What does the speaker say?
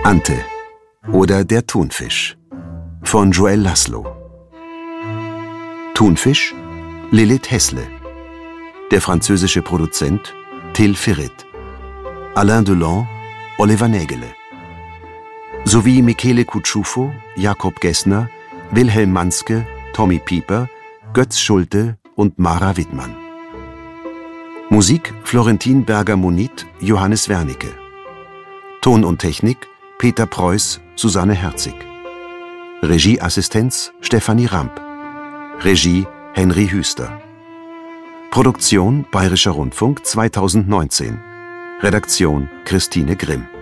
Ante oder Der Thunfisch von Joël Laszlo. Thunfisch Lilith Hessle. Der französische Produzent Till Ferret. Alain Delon, Oliver Nägele. Sowie Michele Kutschufo, Jakob Gessner, Wilhelm Manske, Tommy Pieper, Götz Schulte und Mara Wittmann. Musik Florentin Berger-Monit, Johannes Wernicke. Ton und Technik Peter Preuß, Susanne Herzig. Regieassistenz Stefanie Ramp. Regie Henry Hüster. Produktion Bayerischer Rundfunk 2019. Redaktion Christine Grimm.